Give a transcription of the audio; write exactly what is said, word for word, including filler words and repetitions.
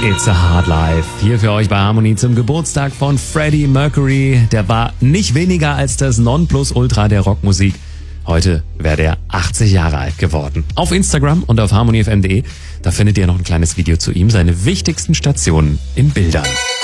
It's a Hard Life. Hier für euch bei Harmony zum Geburtstag von Freddie Mercury. Der war nicht weniger als das Nonplusultra der Rockmusik. Heute wäre der achtzig Jahre alt geworden. Auf Instagram und auf harmony f m punkt d e, da findet ihr noch ein kleines Video zu ihm, seine wichtigsten Stationen in Bildern.